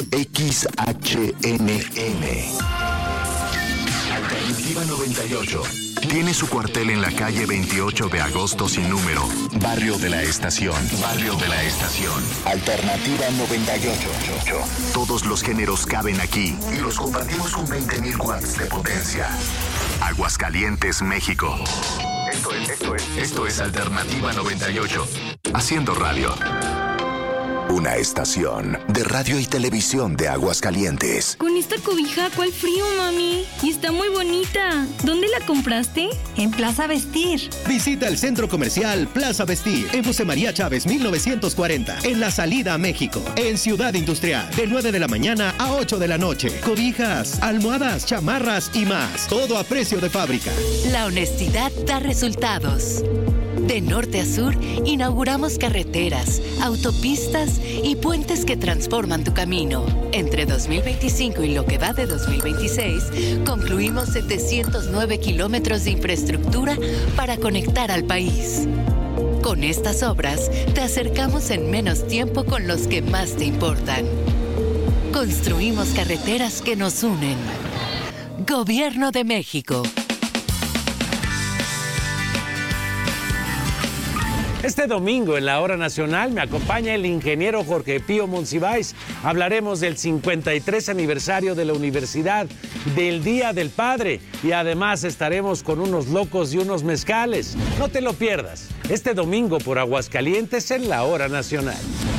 XHNM. Alternativa 98. Tiene su cuartel en la calle 28 de agosto sin número. Barrio de la Estación. Barrio de la Estación. Alternativa 98. Todos los géneros caben aquí y los compartimos con 20,000 watts de potencia. Aguascalientes, México. Esto es Alternativa 98. Haciendo radio. Una estación de radio y televisión de Aguascalientes. Con esta cobija, ¿cuál frío, mami? Y está muy bonita. ¿Dónde la compraste? En Plaza Vestir. Visita el centro comercial Plaza Vestir en José María Chávez 1940, en la salida a México, en Ciudad Industrial, de 9 de la mañana a 8 de la noche. Cobijas, almohadas, chamarras y más. Todo a precio de fábrica. La honestidad da resultados. De norte a sur, inauguramos carreteras, autopistas y puentes que transforman tu camino. Entre 2025 y lo que va de 2026, concluimos 709 kilómetros de infraestructura para conectar al país. Con estas obras, te acercamos en menos tiempo con los que más te importan. Construimos carreteras que nos unen. Gobierno de México. Este domingo en la Hora Nacional me acompaña el ingeniero Jorge Pío Monsiváis. Hablaremos del 53 aniversario de la universidad, del Día del Padre y además estaremos con unos locos y unos mezcales. No te lo pierdas. Este domingo por Aguascalientes en la Hora Nacional.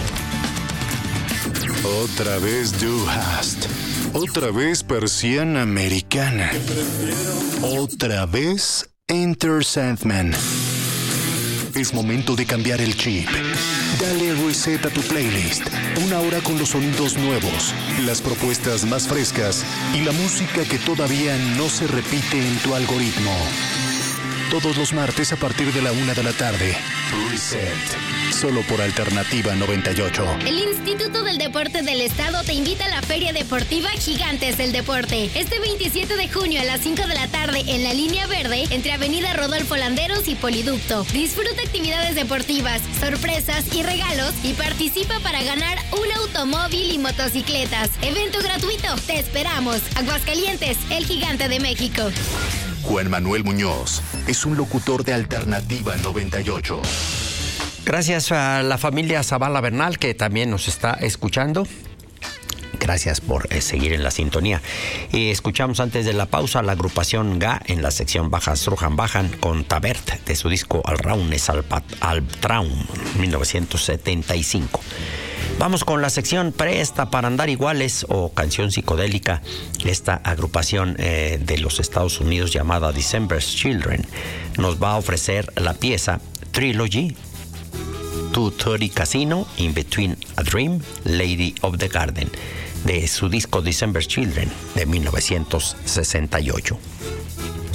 Otra vez Du Hast. Otra vez persiana americana. Otra vez Enter Sandman. Es momento de cambiar el chip. Dale reset a tu playlist. Una hora con los sonidos nuevos, las propuestas más frescas y la música que todavía no se repite en tu algoritmo. Todos los martes a partir de la 1 de la tarde. Reset. Solo por Alternativa 98. El Instituto del Deporte del Estado te invita a la Feria Deportiva Gigantes del Deporte. Este 27 de junio a las 5 de la tarde en la Línea Verde, entre Avenida Rodolfo Landeros y Poliducto. Disfruta actividades deportivas, sorpresas y regalos y participa para ganar un automóvil y motocicletas. Evento gratuito. Te esperamos. Aguascalientes, el Gigante de México. Juan Manuel Muñoz es un locutor de Alternativa 98. Gracias a la familia Zavala Bernal que también nos está escuchando. Gracias por seguir en la sintonía. Escuchamos antes de la pausa la agrupación GA en la sección Bajas Rojan Bajan con Tabert de su disco Al Raunes al Traum 1975. Vamos con la sección Presta para andar iguales o canción psicodélica. Esta agrupación de los Estados Unidos llamada December's Children nos va a ofrecer la pieza Trilogy, 2:30 Casino, In Between a Dream, Lady of the Garden, de su disco December's Children de 1968.